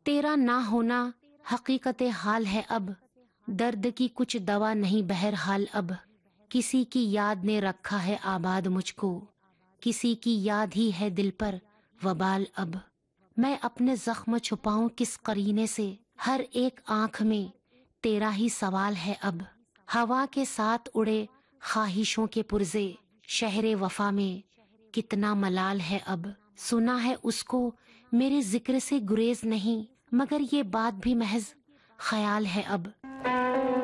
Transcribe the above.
तेरा ना होना हकीकत हाल है अब, दर्द की कुछ दवा नहीं बहरहाल अब। किसी की याद ने रखा है आबाद मुझको, किसी की याद ही है दिल पर वबाल अब। मैं अपने जख्म छुपाऊं किस करीने से, हर एक आंख में तेरा ही सवाल है अब। हवा के साथ उड़े ख्वाहिशों के पुर्जे, शहरे वफा में कितना मलाल है अब। सुना है उसको मेरे जिक्र से गुरेज नहीं, मगर ये बात भी महज ख्याल है अब।